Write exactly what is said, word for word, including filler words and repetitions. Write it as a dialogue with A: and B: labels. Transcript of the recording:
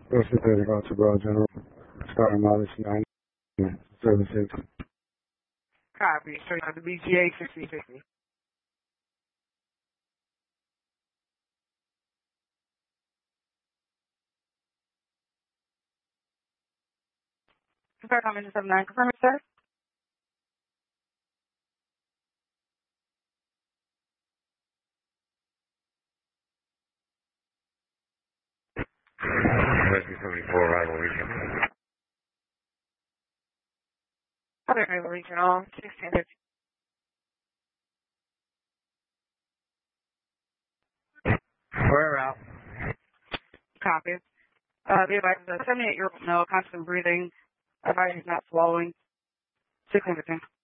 A: First Pacific Archer Broad General, starting mileage nine seven six.
B: Copy. Straight out the B G A sixty fifty. Start on seven nine. Confirm it, sir.
A: Rescue seventy-four, arrival region.
B: Other arrival regional, sixteen fifty.
A: We're out.
B: Copy. Uh, the advice is a seventy-eight year old male, constant breathing. Advice is not swallowing. sixteen fifteen.